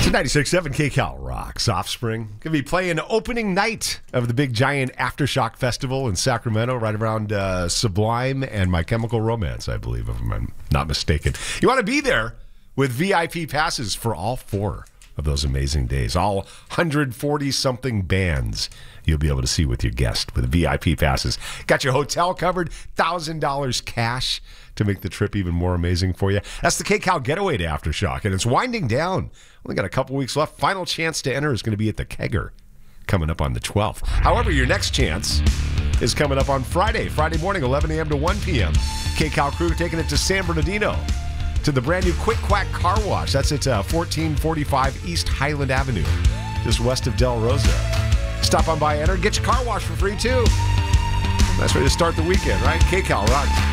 96.7 KCal rocks. Offspring going to be playing opening night of the big giant Aftershock Festival in Sacramento, right around Sublime and My Chemical Romance, I believe, if I'm not mistaken. You want to be there with VIP passes for all 4 of those amazing days. All 140-something bands you'll be able to see with your guest with VIP passes. Got your hotel covered, $1,000 cash to make the trip even more amazing for you. That's the KCal Getaway to Aftershock, and it's winding down. Only got a couple weeks left. Final chance to enter is going to be at the Kegger coming up on the 12th. However, your next chance is coming up on Friday morning, 11 a.m. to 1 p.m. KCal crew taking it to San Bernardino to the brand new Quick Quack Car Wash. That's at 1445 East Highland Avenue, just west of Del Rosa. Stop on by, enter, get your car wash for free too. Nice way to start the weekend, right? KCal rocks.